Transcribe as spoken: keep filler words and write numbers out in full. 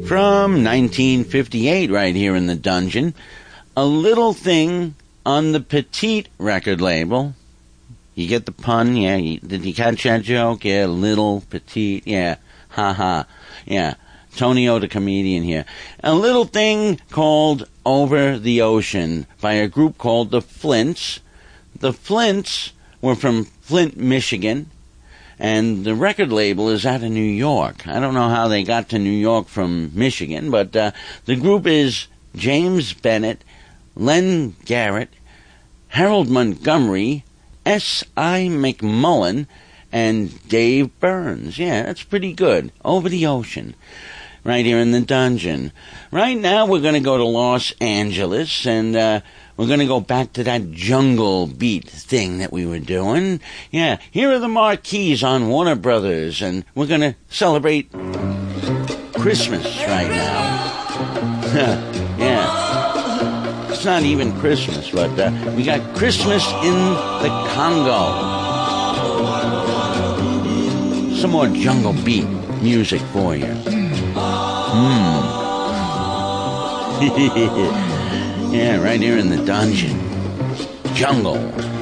from nineteen fifty-eight right here in the dungeon. A Little Thing on the Petite record label. You get the pun? Yeah. You, did you catch that joke? Yeah, little, petite. Yeah. Ha ha. Yeah. Tonio the comedian here. A little thing called Over the Ocean by a group called the Flints. The Flints were from Flint, Michigan, and the record label is out of New York. I don't know how they got to New York from Michigan, but uh, the group is James Bennett, Len Garrett, Harold Montgomery, S I McMullen, and Dave Burns. Yeah, that's pretty good. Over the Ocean. Right here in the dungeon. Right now we're going to go to Los Angeles, and uh, we're going to go back to that jungle beat thing that we were doing. Yeah, here are the Marquees on Warner Brothers, and we're going to celebrate Christmas right now. Yeah. It's not even Christmas, but uh, we got Christmas in the Congo. Some more jungle beat music for you. Hmm. Yeah, right here in the dungeon. Jungle.